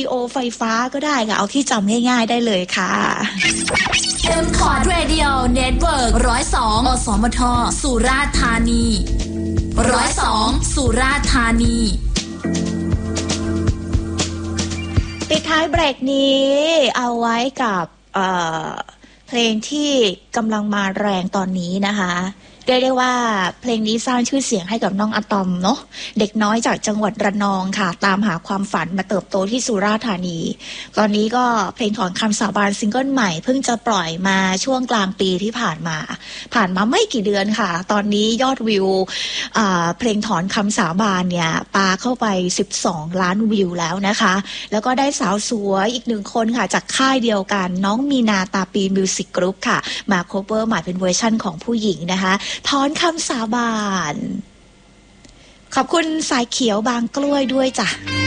โอไฟฟ้าก็ได้ค่ะเอาที่จำง่ายๆได้เลยค่ะ M-Cord Radio Network 102 อสมท สุราษฎร์ธานี102 สุราษฎร์ธานีปิดท้ายเบรกนี้เอาไว้กับเพลงที่กำลังมาแรงตอนนี้นะคะเรียกได้ว่าเพลงนี้สร้างชื่อเสียงให้กับน้องอะตอมเนาะเด็กน้อยจากจังหวัดระนองค่ะตามหาความฝันมาเติบโตที่สุราษฎร์ธานีตอนนี้ก็เพลงถอนคำสาบานซิงเกิลใหม่เพิ่งจะปล่อยมาช่วงกลางปีที่ผ่านมาไม่กี่เดือนค่ะตอนนี้ยอดวิวเพลงถอนคำสาบานเนี่ยปาเข้าไป12 ล้านวิวแล้วนะคะแล้วก็ได้สาวสวยอีกหนึ่งคนค่ะจากค่ายเดียวกันน้องมีนาตาปีมิวสิกกรุ๊ปค่ะมาโคเวอร์ใหม่เป็นเวอร์ชั่นของผู้หญิงนะคะถอนคำสาบานขอบคุณสายเขียวบางกล้วยด้วยจ้ะ